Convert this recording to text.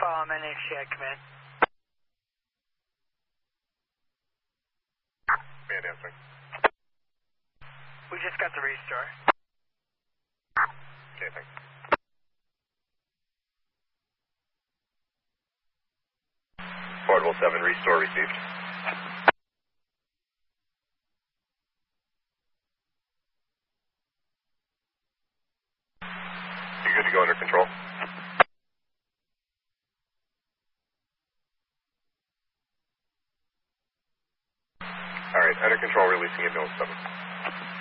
my name's Shad, command. Command answering. We just got the restore. Okay, thanks. Portable 7, restore received. You good to go under control? Alright, under control, releasing ambulance 7.